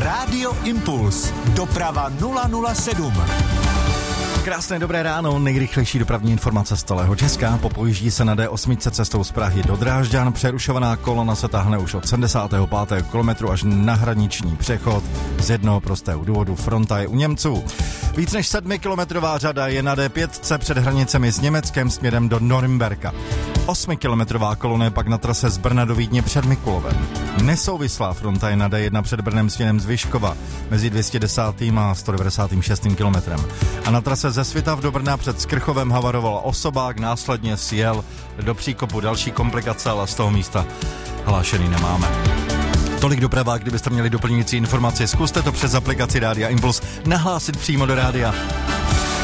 Rádio Impuls. Doprava 007. Krásné dobré ráno, nejrychlejší dopravní informace z celého Česka. Popojíždí se na D8 cestou z Prahy do Drážďan. Přerušovaná kolona se táhne už od 75. kilometru až na hraniční přechod. Z jednoho prostého důvodu, fronta je u Němců. Víc než 7kilometrová řada je na D5 před hranicemi s Německem směrem do Norimberka. 8kilometrová kolona je pak na trase z Brna do Vídně před Mikulovem. Nesouvislá fronta je na D1 před Brnem směrem z Vyškova mezi 210. a 196. kilometrem. A na trase ze Svitav do Brna před Skrchovem havaroval osobák, následně sjel do příkopu. Další komplikace, ale z toho místa hlášený nemáme. Tolik doprava, kdybyste měli doplňující informaci, zkuste to přes aplikaci Rádia Impuls nahlásit přímo do rádia.